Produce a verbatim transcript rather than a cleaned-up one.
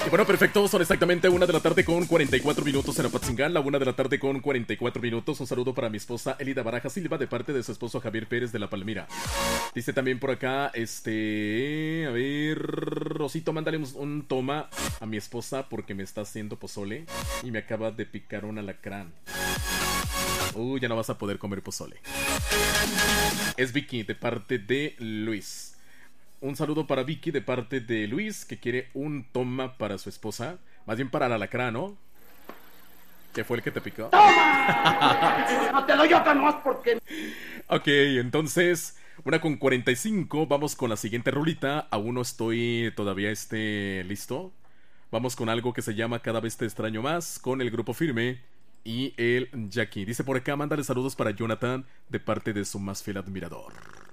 Y bueno, perfecto, son exactamente una de la tarde con cuarenta y cuatro minutos en Apatzingán, la una de la tarde con cuarenta y cuatro minutos. Un saludo para mi esposa Elida Baraja Silva de parte de su esposo Javier Pérez de La Palmira. Dice también por acá, este... A ver... Rosito, mándale un, un toma a mi esposa porque me está haciendo pozole y me acaba de picar un alacrán. Uy, ya no vas a poder comer pozole. Es Vicky de parte de Luis. Un saludo para Vicky de parte de Luis, que quiere un toma para su esposa. Más bien para el alacrán, ¿no? ¿Qué fue el que te picó? ¡Toma! No te doy otra nomás porque... Ok, entonces, una con cuarenta y cinco. Vamos con la siguiente rolita. Aún no estoy todavía este, listo. Vamos con algo que se llama Cada vez te extraño más, con el Grupo Firme y el Jackie. Dice por acá, mándale saludos para Jonathan de parte de su más fiel admirador.